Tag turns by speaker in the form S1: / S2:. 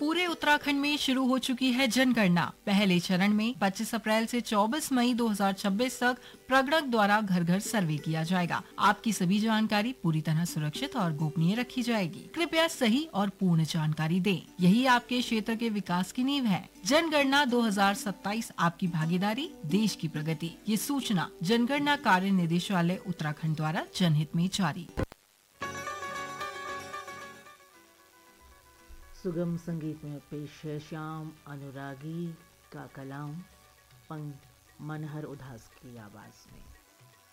S1: पूरे उत्तराखंड में शुरू हो चुकी है जनगणना। पहले चरण में 25 अप्रैल से 24 मई 2026 तक प्रगणक द्वारा घर घर सर्वे किया जाएगा। आपकी सभी जानकारी पूरी तरह सुरक्षित और गोपनीय रखी जाएगी। कृपया सही और पूर्ण जानकारी दें। यही आपके क्षेत्र के विकास की नींव है। जनगणना 2027 आपकी भागीदारी, देश की प्रगति। ये सूचना जनगणना कार्य निदेशालय उत्तराखंड द्वारा जनहित में जारी।
S2: सुगम संगीत में पेश है श्याम अनुरागी का कलाम पंग मनहर उदास की आवाज में।